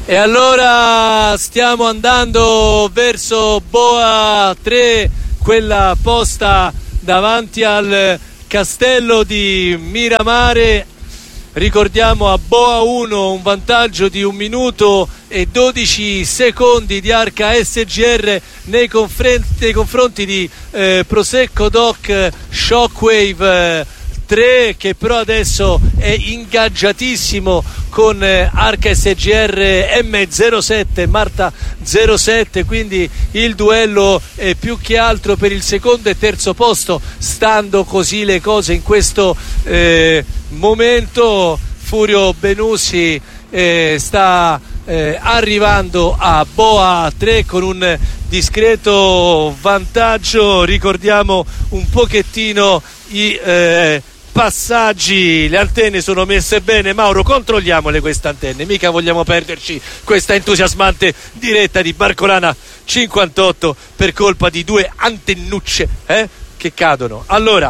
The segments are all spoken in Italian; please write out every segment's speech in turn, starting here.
E allora stiamo andando verso Boa 3, quella posta davanti al castello di Miramare. Ricordiamo a Boa 1 un vantaggio di 1 minuto e 12 secondi di Arca SGR nei confronti di Prosecco Doc Shockwave 3, che però adesso è ingaggiatissimo con Arca SGR M07 Marta 07, quindi il duello è più che altro per il secondo e terzo posto, stando così le cose in questo momento. Furio Benussi sta arrivando a Boa 3 con un discreto vantaggio. Ricordiamo un pochettino i passaggi. Le antenne sono messe bene, Mauro, controlliamole queste antenne, mica vogliamo perderci questa entusiasmante diretta di Barcolana 58 per colpa di 2 antennucce che cadono. Allora,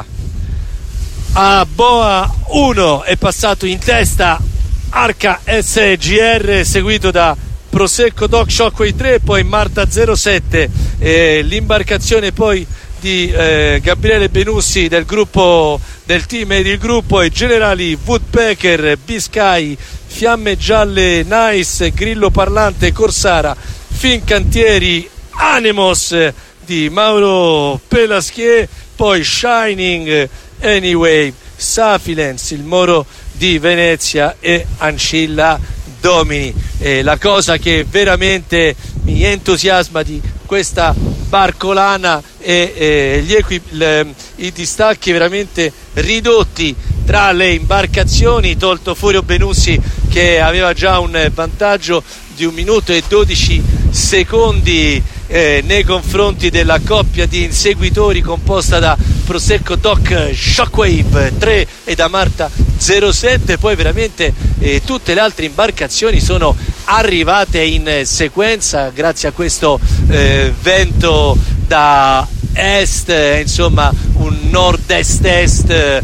a Boa 1 è passato in testa Arca SGR, seguito da Prosecco Doc Shockwave 3, poi Marta 07, l'imbarcazione poi di Gabriele Benussi del gruppo, del team e del gruppo, e generali Woodpecker, Biscay, Fiamme Gialle, Nice, Grillo Parlante, Corsara, Fincantieri, Anemos di Mauro Pelaschier, poi Shining, Anyway, Safilens, il Moro di Venezia e Ancilla Domini. La cosa che veramente mi entusiasma di questa Barcolana e i distacchi veramente ridotti tra le imbarcazioni, tolto Furio Benussi che aveva già un vantaggio di 1 minuto e 12 secondi nei confronti della coppia di inseguitori composta da Prosecco Doc Shockwave 3 e da Marta 07. Poi veramente tutte le altre imbarcazioni sono arrivate in sequenza grazie a questo vento da est, insomma un nord-est-est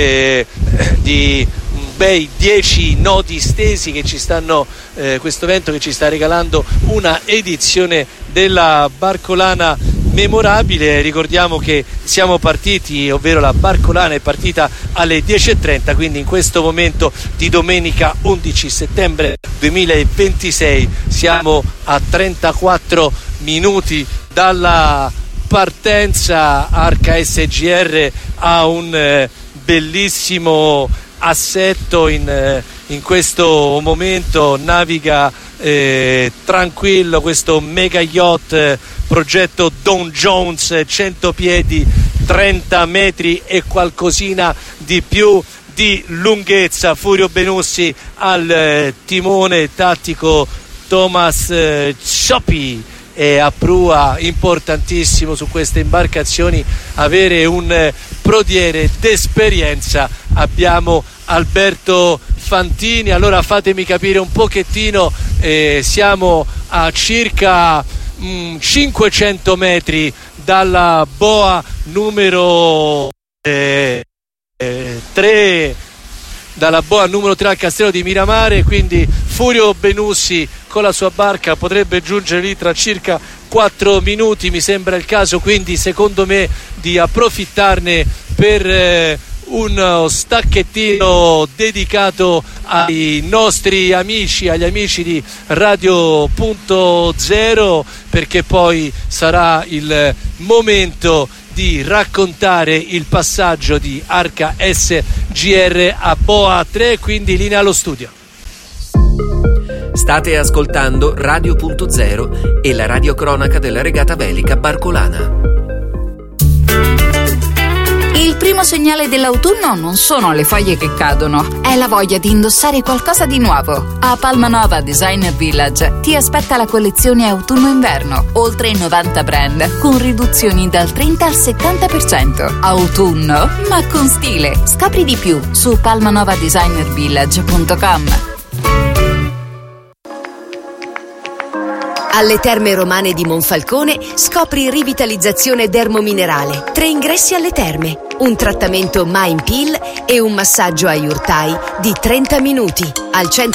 di bei 10 nodi stesi che ci stanno, questo vento che ci sta regalando una edizione della Barcolana memorabile. Ricordiamo che siamo partiti, ovvero la Barcolana è partita alle 10:30, quindi in questo momento di domenica 11 settembre 2026 siamo a 34 minuti dalla partenza. Arca SGR ha un bellissimo assetto in questo momento, naviga tranquillo questo mega yacht progetto Don Jones, 100 piedi, 30 metri e qualcosina di più di lunghezza. Furio Benussi al timone tattico, Thomas Cioppi e a prua. Importantissimo su queste imbarcazioni avere un prodiere d'esperienza. Abbiamo Alberto Fantini. Allora fatemi capire un pochettino, siamo a circa 500 metri dalla boa numero 3, dalla boa numero 3 al castello di Miramare, quindi Furio Benussi con la sua barca potrebbe giungere lì tra circa 4 minuti. Mi sembra il caso quindi, secondo me, di approfittarne per uno stacchettino dedicato ai nostri amici, agli amici di Radio.0, perché poi sarà il momento di raccontare il passaggio di Arca SGR a Boa 3, quindi linea allo studio. State ascoltando Radio.0 e la radiocronaca della regata velica Barcolana. Il primo segnale dell'autunno non sono le foglie che cadono, è la voglia di indossare qualcosa di nuovo. A Palmanova Designer Village ti aspetta la collezione autunno-inverno, oltre 90 brand, con riduzioni dal 30 al 70%. Autunno, ma con stile. Scopri di più su palmanovadesignervillage.com. Alle Terme Romane di Monfalcone scopri rivitalizzazione dermominerale, 3 ingressi alle terme, un trattamento Mind Peel e un massaggio a Yurtai di 30 minuti al centro